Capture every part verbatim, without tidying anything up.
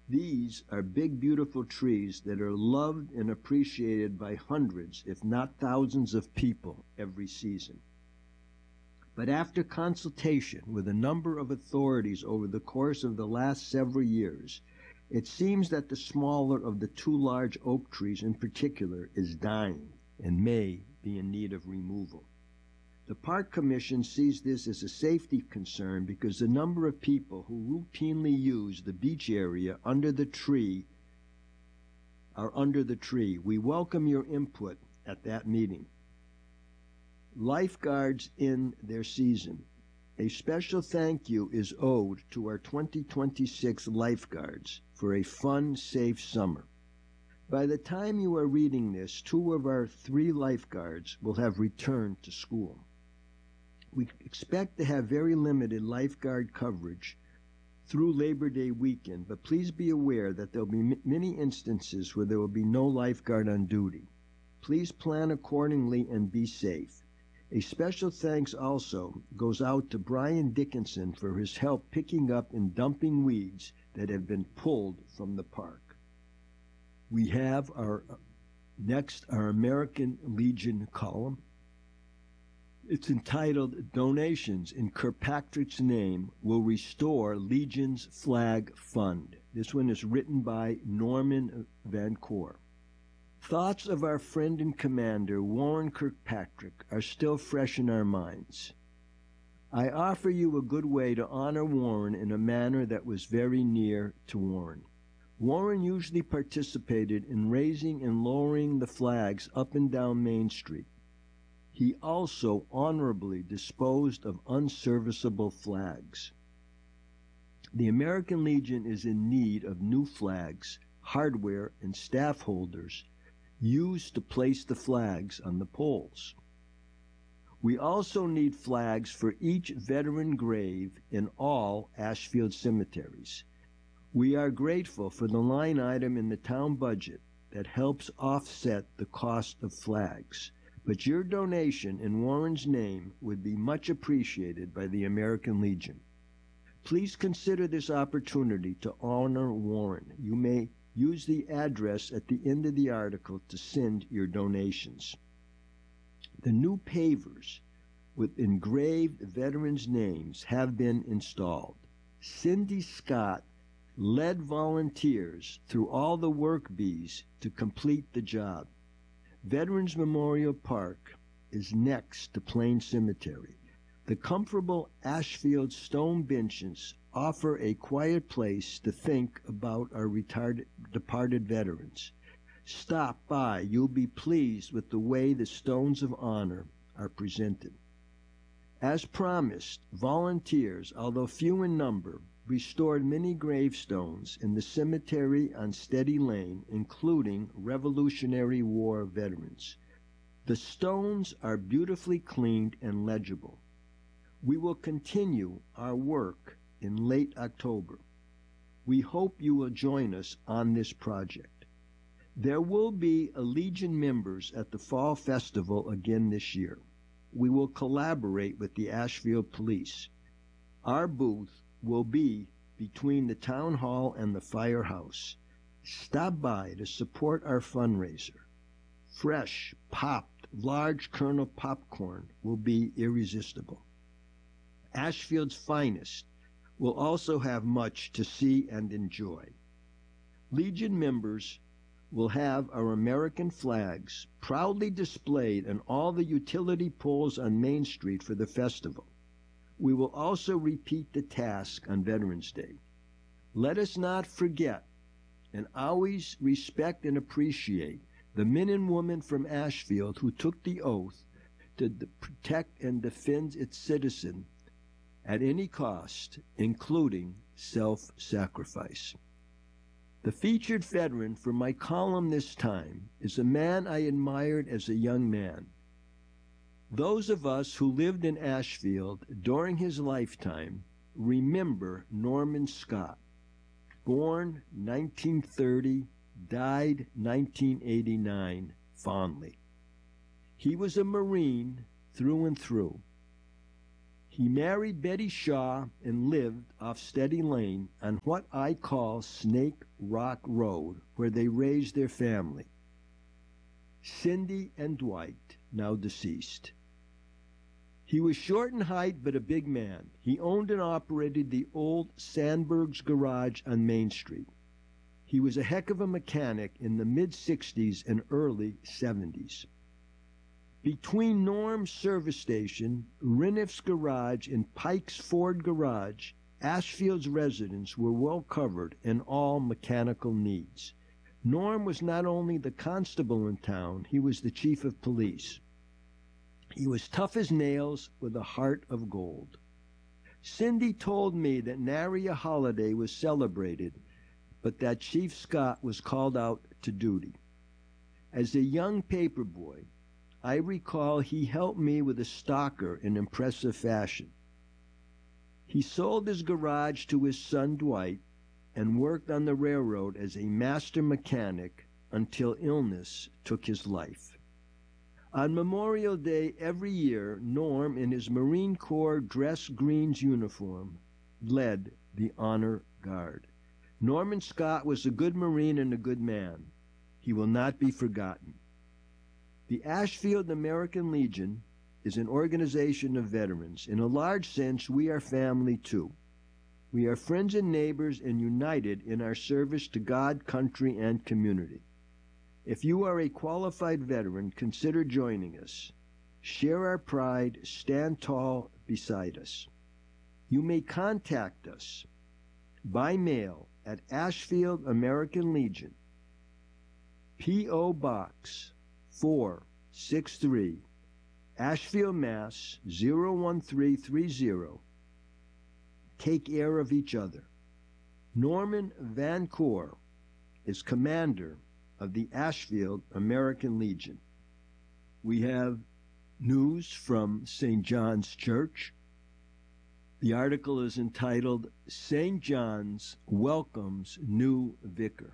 These are big, beautiful trees that are loved and appreciated by hundreds, if not thousands, of people every season. But after consultation with a number of authorities over the course of the last several years, it seems that the smaller of the two large oak trees in particular is dying and may be in need of removal. The Park Commission sees this as a safety concern because the number of people who routinely use the beach area under the tree are under the tree. We welcome your input at that meeting. Lifeguards in their season. A special thank you is owed to our twenty twenty-six lifeguards for a fun, safe summer. By the time you are reading this, two of our three lifeguards will have returned to school. We expect to have very limited lifeguard coverage through Labor Day weekend, but please be aware that there will be many instances where there will be no lifeguard on duty. Please plan accordingly and be safe. A special thanks also goes out to Brian Dickinson for his help picking up and dumping weeds that have been pulled from the park. We have our next, our American Legion column. It's entitled Donations in Kirkpatrick's Name Will Restore Legion's Flag Fund. This one is written by Norman Vancour. Thoughts of our friend and commander, Warren Kirkpatrick, are still fresh in our minds. I offer you a good way to honor Warren in a manner that was very near to Warren. Warren usually participated in raising and lowering the flags up and down Main Street. He also honorably disposed of unserviceable flags. The American Legion is in need of new flags, hardware, and staff holders used to place the flags on the poles. We also need flags for each veteran grave in all Ashfield cemeteries. We are grateful for the line item in the town budget that helps offset the cost of flags, but your donation in Warren's name would be much appreciated by the American Legion. Please consider this opportunity to honor Warren. You may use the address at the end of the article to send your donations. The new pavers with engraved veterans' names have been installed. Cindy Scott led volunteers through all the work bees to complete the job. Veterans Memorial Park is next to Plain Cemetery. The comfortable Ashfield stone benches offer a quiet place to think about our retired, departed veterans. Stop by. You'll be pleased with the way the stones of honor are presented. As promised, volunteers, although few in number, restored many gravestones in the cemetery on Steady Lane, including Revolutionary War veterans. The stones are beautifully cleaned and legible. We will continue our work in late October. We hope you will join us on this project. There will be a Legion members at the Fall Festival again this year. We will collaborate with the Ashfield Police. Our booth will be between the Town Hall and the Firehouse. Stop by to support our fundraiser. Fresh, popped, large kernel popcorn will be irresistible. Ashfield's finest will also have much to see and enjoy. Legion members will have our American flags proudly displayed on all the utility poles on Main Street for the festival. We will also repeat the task on Veterans Day. Let us not forget and always respect and appreciate the men and women from Ashfield who took the oath to protect and defend its citizen at any cost, including self-sacrifice. The featured veteran for my column this time is a man I admired as a young man. Those of us who lived in Ashfield during his lifetime remember Norman Scott, born nineteen thirty, died nineteen eighty-nine, fondly. He was a Marine through and through. He married Betty Shaw and lived off Steady Lane on what I call Snake Rock Road, where they raised their family. Cindy and Dwight, now deceased. He was short in height but a big man. He owned and operated the old Sandberg's Garage on Main Street. He was a heck of a mechanic in the mid-sixties and early seventies. Between Norm's service station, Reniff's Garage, and Pike's Ford Garage, Ashfield's residents were well covered in all mechanical needs. Norm was not only the constable in town, he was the chief of police. He was tough as nails with a heart of gold. Cindy told me that nary a holiday was celebrated, but that Chief Scott was called out to duty. As a young paper boy, I recall he helped me with a stalker in impressive fashion. He sold his garage to his son Dwight and worked on the railroad as a master mechanic until illness took his life. On Memorial Day every year, Norm, in his Marine Corps dress greens uniform, led the honor guard. Norman Scott was a good Marine and a good man. He will not be forgotten. The Ashfield American Legion is an organization of veterans. In a large sense, we are family too. We are friends and neighbors and united in our service to God, country, and community. If you are a qualified veteran, consider joining us. Share our pride, stand tall beside us. You may contact us by mail at Ashfield American Legion, P O. Box four six three, Ashfield, Mass. zero one three three zero. Take care of each other. Norman Van Coor is commander of the Ashfield American Legion. We have news from Saint John's Church. The article is entitled, Saint John's Welcomes New Vicar.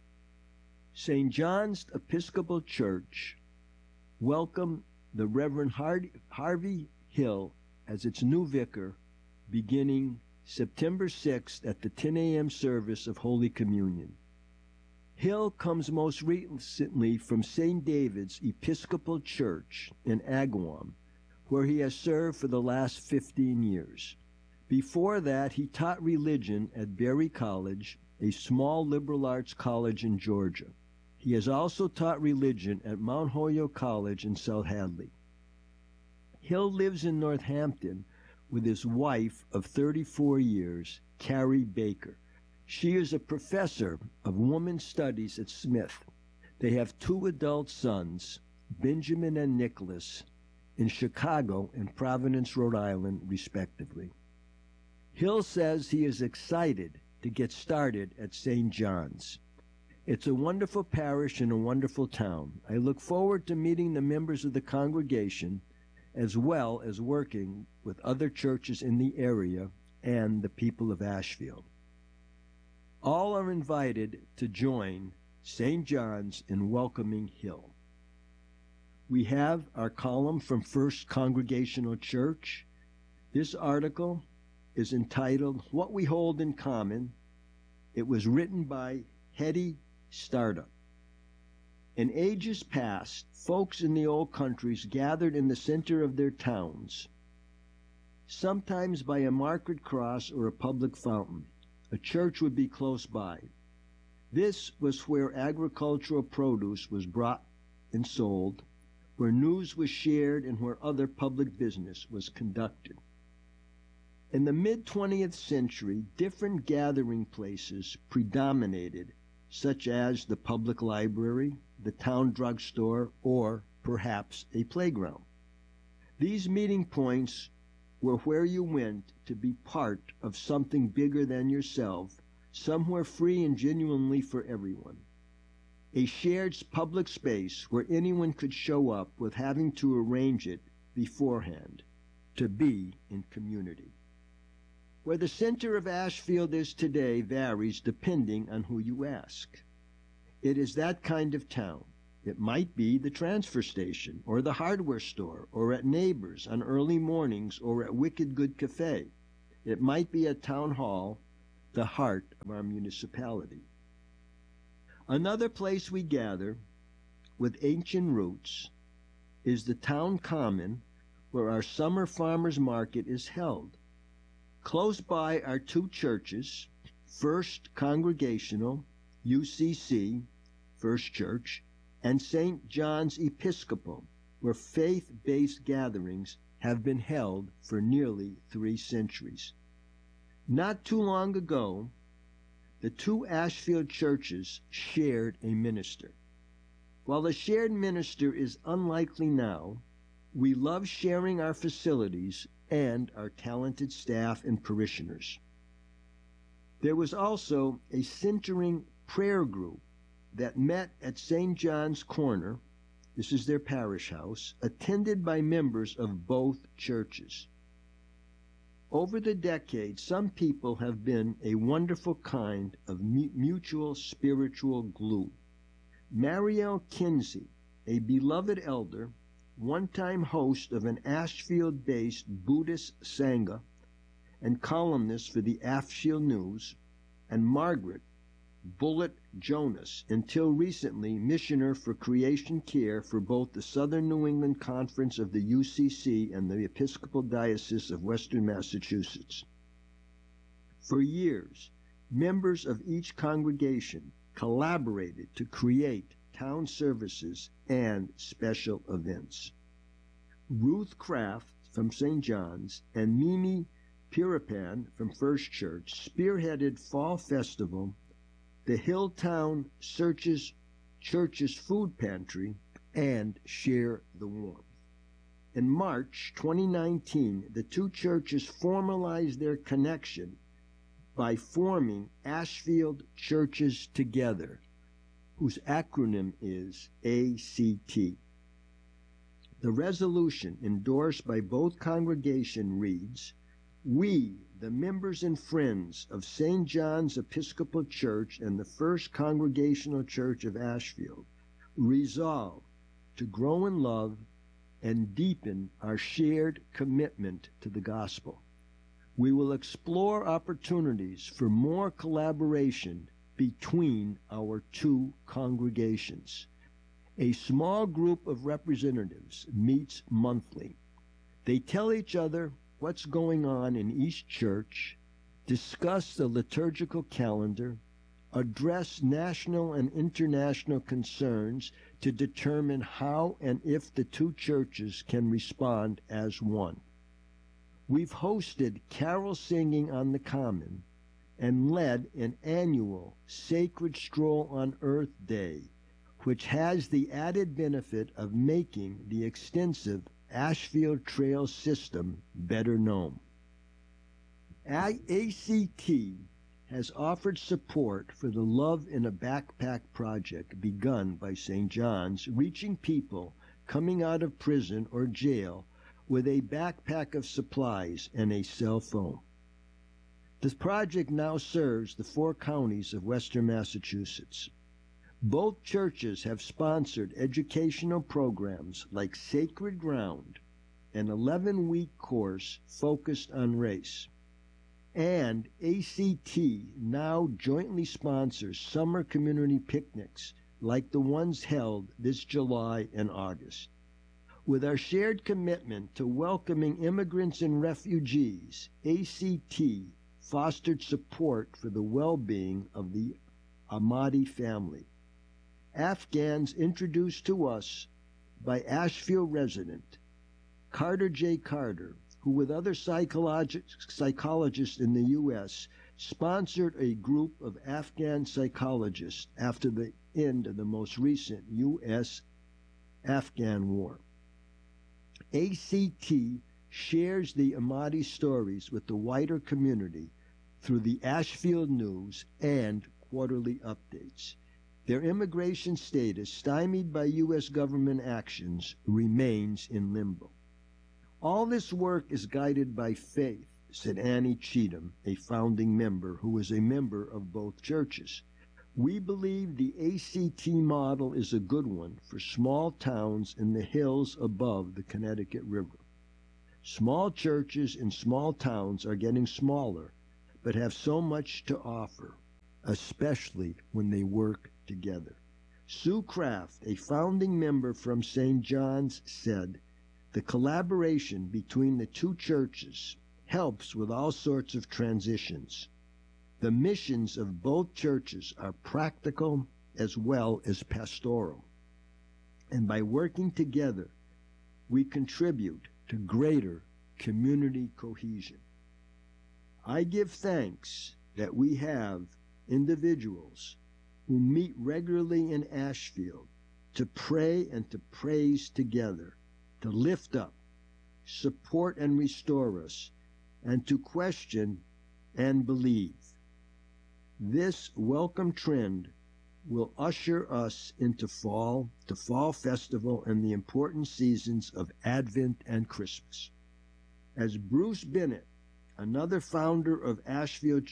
Saint John's Episcopal Church welcomed the Reverend Harvey Hill as its new vicar beginning September sixth at the ten a.m. service of Holy Communion. Hill comes most recently from Saint David's Episcopal Church in Agawam, where he has served for the last fifteen years. Before that, he taught religion at Berry College, a small liberal arts college in Georgia. He has also taught religion at Mount Holyoke College in South Hadley. Hill lives in Northampton with his wife of thirty-four years, Carrie Baker. She is a professor of women's studies at Smith. They have two adult sons, Benjamin and Nicholas, in Chicago and Providence, Rhode Island, respectively. Hill says he is excited to get started at Saint John's. It's a wonderful parish and a wonderful town. I look forward to meeting the members of the congregation as well as working with other churches in the area and the people of Ashfield. All are invited to join Saint John's in welcoming Hill. We have our column from First Congregational Church. This article is entitled, What We Hold in Common. It was written by Hetty Startup. In ages past, folks in the old countries gathered in the center of their towns, sometimes by a market cross or a public fountain. A church would be close by. This was where agricultural produce was brought and sold, where news was shared, and where other public business was conducted. In the mid-twentieth century, different gathering places predominated, such as the public library, the town drugstore, or perhaps a playground. These meeting points were where you went to be part of something bigger than yourself, somewhere free and genuinely for everyone. A shared public space where anyone could show up with having to arrange it beforehand, to be in community. Where the center of Ashfield is today varies depending on who you ask. It is that kind of town. It might be the transfer station, or the hardware store, or at Neighbors on early mornings, or at Wicked Good Cafe. It might be at Town Hall, the heart of our municipality. Another place we gather with ancient roots is the town common where our summer farmers market is held. Close by are two churches, First Congregational, U C C, First Church, and Saint John's Episcopal, where faith-based gatherings have been held for nearly three centuries. Not too long ago, the two Ashfield churches shared a minister. While the shared minister is unlikely now, we love sharing our facilities and our talented staff and parishioners. There was also a centering prayer group that met at Saint John's Corner, this is their parish house, attended by members of both churches. Over the decades, some people have been a wonderful kind of mutual spiritual glue. Marielle Kinsey, a beloved elder, one-time host of an Ashfield-based Buddhist Sangha and columnist for the Ashfield News, and Margaret Bullet Jonas, until recently missioner for creation care for both the Southern New England Conference of the U C C and the Episcopal Diocese of Western Massachusetts. For years, members of each congregation collaborated to create town services and special events. Ruth Kraft from Saint John's and Mimi Pirapan from First Church spearheaded Fall Festival, the Hilltown Church's, Church's Food Pantry, and Share the Warmth. In March twenty nineteen, the two churches formalized their connection by forming Ashfield Churches Together, whose acronym is A C T. The resolution endorsed by both congregations reads, "We, the members and friends of Saint John's Episcopal Church and the First Congregational Church of Ashfield, resolve to grow in love and deepen our shared commitment to the gospel. We will explore opportunities for more collaboration between our two congregations. A small group of representatives meets monthly. They tell each other what's going on in each church, discuss the liturgical calendar, address national and international concerns to determine how and if the two churches can respond as one. We've hosted carol singing on the Common and led an annual Sacred Stroll on Earth Day, which has the added benefit of making the extensive Ashfield Trail system better known. A C T has offered support for the Love in a Backpack project begun by Saint John's, reaching people coming out of prison or jail with a backpack of supplies and a cell phone. This project now serves the four counties of Western Massachusetts. Both churches have sponsored educational programs like Sacred Ground, an eleven-week course focused on race. And A C T now jointly sponsors summer community picnics like the ones held this July and August. With our shared commitment to welcoming immigrants and refugees, A C T fostered support for the well-being of the Ahmadi family. Afghans introduced to us by Ashfield resident Carter J. Carter, who with other psychologi- psychologists in the U S sponsored a group of Afghan psychologists after the end of the most recent U S Afghan war. A C T shares the Ahmadi stories with the wider community through the Ashfield News and quarterly updates. Their immigration status, stymied by U S government actions, remains in limbo. All this work is guided by faith, said Annie Cheatham, a founding member who was a member of both churches. We believe the A C T model is a good one for small towns in the hills above the Connecticut River. Small churches in small towns are getting smaller, but have so much to offer. especially when they work together. Sue Kraft, a founding member from Saint John's, said, "The collaboration between the two churches helps with all sorts of transitions. The missions of both churches are practical as well as pastoral. And by working together, we contribute to greater community cohesion. I give thanks that we have individuals who meet regularly in Ashfield to pray and to praise together, to lift up, support and restore us, and to question and believe. This welcome trend will usher us into fall, to Fall Festival and the important seasons of Advent and Christmas. As Bruce Bennett, another founder of Ashfield